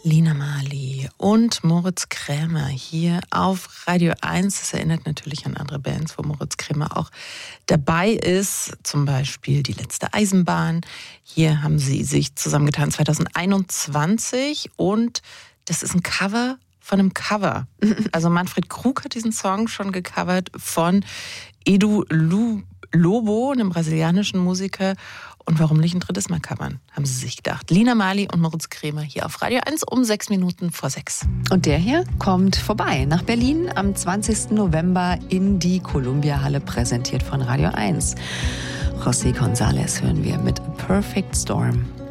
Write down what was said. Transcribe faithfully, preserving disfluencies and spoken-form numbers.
Lina Marley und Moritz Krämer hier auf Radio eins. Das erinnert natürlich an andere Bands, wo Moritz Krämer auch dabei ist. Zum Beispiel Die letzte Eisenbahn. Hier haben sie sich zusammengetan zwanzig einundzwanzig und das ist ein Cover von einem Cover. Also Manfred Krug hat diesen Song schon gecovert von Edu Lobo, einem brasilianischen Musiker. Und warum nicht ein drittes Mal covern, haben sie sich gedacht. Lina Marley und Moritz Krämer hier auf Radio eins um sechs Minuten vor sechs. Und der hier kommt vorbei nach Berlin am zwanzigsten November in die Columbia-Halle, präsentiert von Radio eins. José González hören wir mit Perfect Storm.